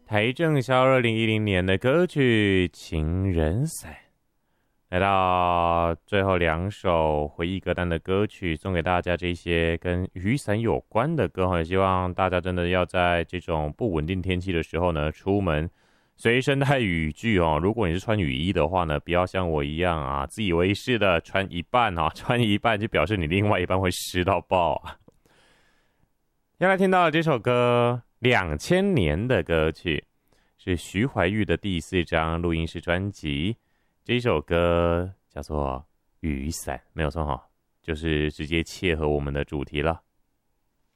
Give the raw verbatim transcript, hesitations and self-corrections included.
台正宵二零一零年的歌曲《情人伞》。来到最后两首回忆歌单的歌曲，送给大家这些跟雨伞有关的歌，也希望大家真的要在这种不稳定天气的时候呢，出门随身带雨具哦。如果你是穿雨衣的话呢，不要像我一样啊，自以为是的穿一半啊，穿一半就表示你另外一半会湿到爆啊。要来听到的这首歌，两千年的歌曲，是徐怀钰的第四张录音室专辑。这一首歌叫做《雨伞》，没有错哈，就是直接切合我们的主题了。